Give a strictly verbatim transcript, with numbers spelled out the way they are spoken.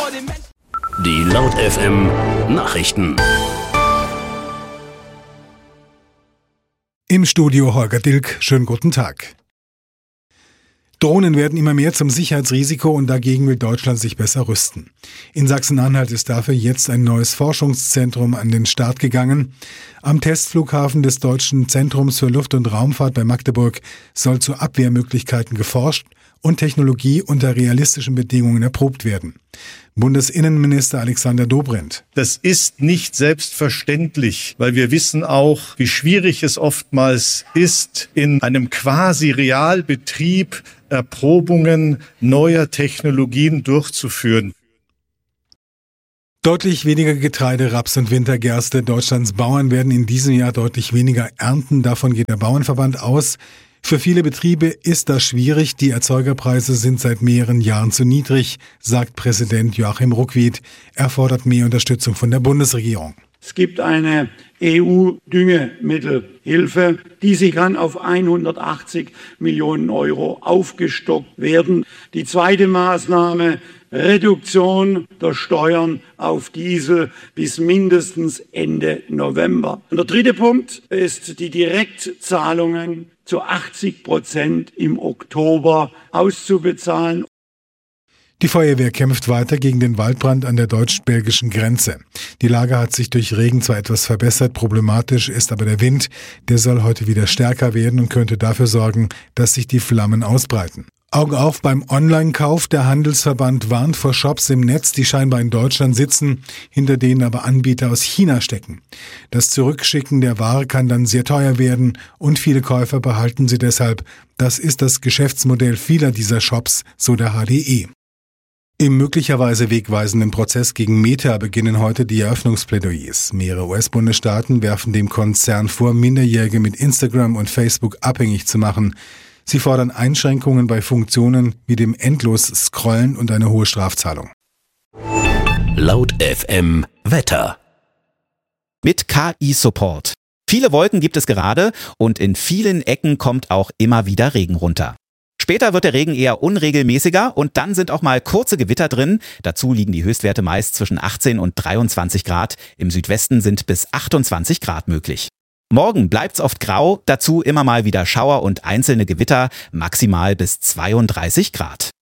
Die Laut F M Nachrichten. Im Studio Holger Dilk, schönen guten Tag. Drohnen werden immer mehr zum Sicherheitsrisiko und dagegen will Deutschland sich besser rüsten. In Sachsen-Anhalt ist dafür jetzt ein neues Forschungszentrum an den Start gegangen. Am Testflughafen des Deutschen Zentrums für Luft- und Raumfahrt bei Magdeburg soll zu Abwehrmöglichkeiten geforscht und Technologie unter realistischen Bedingungen erprobt werden. Bundesinnenminister Alexander Dobrindt. Das ist nicht selbstverständlich, weil wir wissen auch, wie schwierig es oftmals ist, in einem quasi Realbetrieb Erprobungen neuer Technologien durchzuführen. Deutlich weniger Getreide, Raps und Wintergerste. Deutschlands Bauern werden in diesem Jahr deutlich weniger ernten. Davon geht der Bauernverband aus. Für viele Betriebe ist das schwierig. Die Erzeugerpreise sind seit mehreren Jahren zu niedrig, sagt Präsident Joachim Ruckwied. Er fordert mehr Unterstützung von der Bundesregierung. Es gibt eine E U-Düngemittelhilfe, diese kann auf hundertachtzig Millionen Euro aufgestockt werden. Die zweite Maßnahme, Reduktion der Steuern auf Diesel bis mindestens Ende November. Und der dritte Punkt ist, die Direktzahlungen zu achtzig Prozent im Oktober auszubezahlen. Die Feuerwehr kämpft weiter gegen den Waldbrand an der deutsch-belgischen Grenze. Die Lage hat sich durch Regen zwar etwas verbessert, problematisch ist aber der Wind. Der soll heute wieder stärker werden und könnte dafür sorgen, dass sich die Flammen ausbreiten. Augen auf beim Online-Kauf. Der Handelsverband warnt vor Shops im Netz, die scheinbar in Deutschland sitzen, hinter denen aber Anbieter aus China stecken. Das Zurückschicken der Ware kann dann sehr teuer werden und viele Käufer behalten sie deshalb. Das ist das Geschäftsmodell vieler dieser Shops, so der H D E. Im möglicherweise wegweisenden Prozess gegen Meta beginnen heute die Eröffnungsplädoyers. Mehrere U S-Bundesstaaten werfen dem Konzern vor, Minderjährige mit Instagram und Facebook abhängig zu machen. Sie fordern Einschränkungen bei Funktionen wie dem endlos Scrollen und eine hohe Strafzahlung. Laut F M Wetter. Mit K I-Support. Viele Wolken gibt es gerade und in vielen Ecken kommt auch immer wieder Regen runter. Später wird der Regen eher unregelmäßiger und dann sind auch mal kurze Gewitter drin. Dazu liegen die Höchstwerte meist zwischen achtzehn und dreiundzwanzig Grad. Im Südwesten sind bis achtundzwanzig Grad möglich. Morgen bleibt's oft grau, dazu immer mal wieder Schauer und einzelne Gewitter, maximal bis zweiunddreißig Grad.